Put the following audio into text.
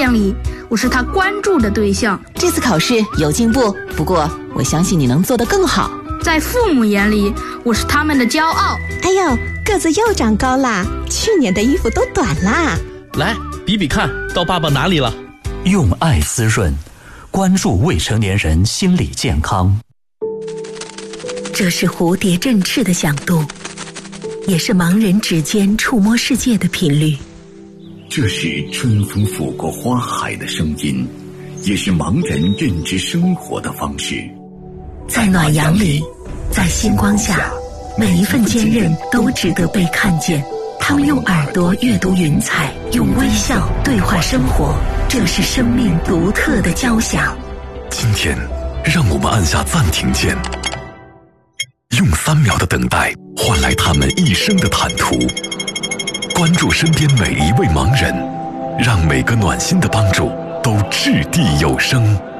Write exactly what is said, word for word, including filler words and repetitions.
件里，我是他关注的对象。 这次考试有进步，不过我相信你能做得更好。 在父母眼里，我是他们的骄傲。 哎呦，个子又长高啦，去年的衣服都短啦。 来比比看，到爸爸哪里了？ 用爱滋润，关注未成年人心理健康。 这是蝴蝶振翅的响度，也是盲人指尖触摸世界的频率。 这是春风拂过花海的声音，也是盲人认知生活的方式。 在暖阳里，在星光下，每一份坚韧都值得被看见。他们用耳朵阅读云彩，用微笑对话生活，这是生命独特的交响。 今天，让我们按下暂停键，用三秒的等待换来他们一生的坦途。关注身边每一位盲人，让每个暖心的帮助都掷地有声。